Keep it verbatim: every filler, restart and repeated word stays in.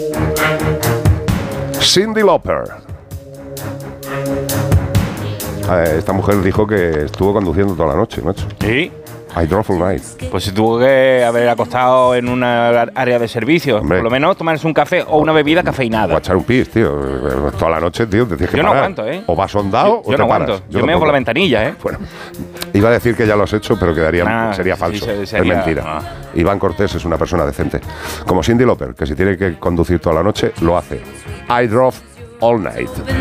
Cyndi Lauper. Esta mujer dijo que estuvo conduciendo toda la noche, macho. ¿Sí? I drove all night. Pues si tuvo que haber acostado en una área de servicio, Hombre. por lo menos tomarse un café o una bebida cafeinada. O a echar un pis, tío. Toda la noche, tío, te tienes que Yo no parar. aguanto, ¿eh? O vas ondado Yo, o yo te no paras. aguanto. Yo, me veo por tampoco. la ventanilla, ¿eh? Bueno, iba a decir que ya lo has hecho, pero quedaría, Nah, sería sí, falso. se- sería- es mentira. ah. Iván Cortés es una persona decente. Como Cyndi Lauper, que si tiene que conducir toda la noche, lo hace. I drove all night.